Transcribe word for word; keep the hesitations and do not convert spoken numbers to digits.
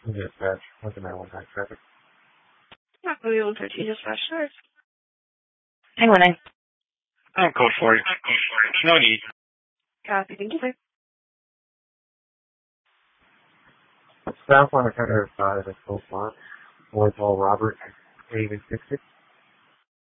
Dispatch. What's the matter with that traffic? Not really able to dispatch stars. Hang on, I. I'm code for you. No need. Copy. Thank you, sir. Staff on the counter side of the full font. Boys all Robert, David six six.